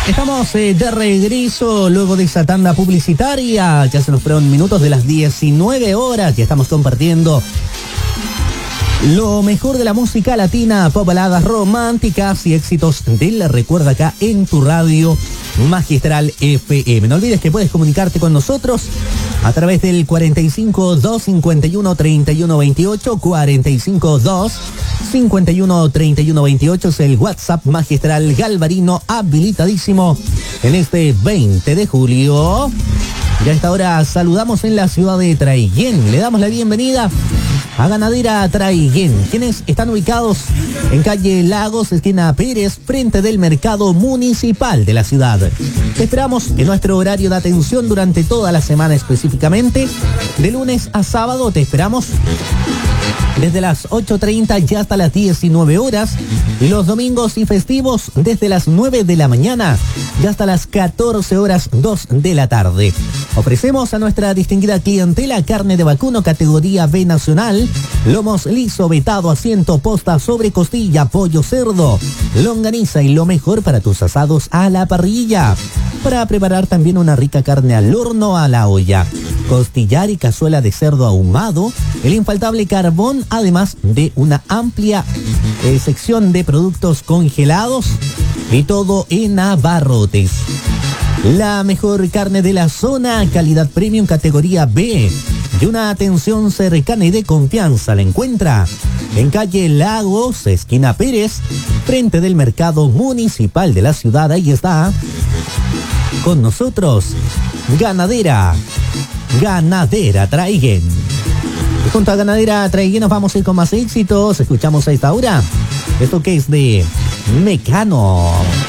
Estamos de regreso luego de esa tanda publicitaria. Ya se nos fueron minutos de las 19 horas. Ya estamos compartiendo lo mejor de la música latina, pop, baladas románticas y éxitos del Recuerda acá en tu radio Magistral FM. No olvides que puedes comunicarte con nosotros a través del 45 251 31 28, 45 251 31 28 es el WhatsApp Magistral Galvarino, habilitadísimo en este 20 de julio. Y a esta hora saludamos en la ciudad de Traiguén. Le damos la bienvenida a Ganadera Traiguén, quienes están ubicados en calle Lagos, esquina Pérez, frente del mercado municipal de la ciudad. Te esperamos en nuestro horario de atención durante toda la semana, específicamente de lunes a sábado. Te esperamos desde las 8:30 y hasta las 19 horas. Y los domingos y festivos desde las 9 de la mañana y hasta las 14 horas 2 de la tarde. Ofrecemos a nuestra distinguida clientela carne de vacuno categoría B nacional, lomos liso, vetado, asiento, posta, sobre costilla, pollo, cerdo, longaniza y lo mejor para tus asados a la parrilla. Para preparar también una rica carne al horno, a la olla, costillar y cazuela de cerdo ahumado, el infaltable carbón, además de una amplia sección de productos congelados y todo en abarrotes. La mejor carne de la zona, calidad premium categoría B y una atención cercana y de confianza la encuentra en calle Lagos, esquina Pérez, frente del mercado municipal de la ciudad. Ahí está con nosotros Ganadera Traiguén. Y junto a Ganadera Traiguén nos vamos a ir con más éxitos. Escuchamos a esta hora esto que es de Mecano.